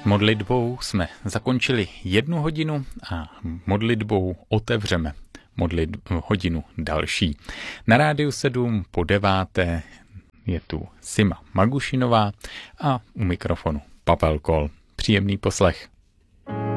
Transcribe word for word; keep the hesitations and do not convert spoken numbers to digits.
Modlitbou jsme zakončili jednu hodinu a modlitbou otevřeme modlit hodinu další. Na Rádiu sedm po deváté je tu Sima Magušinová a u mikrofonu Pavel Kol. Příjemný poslech.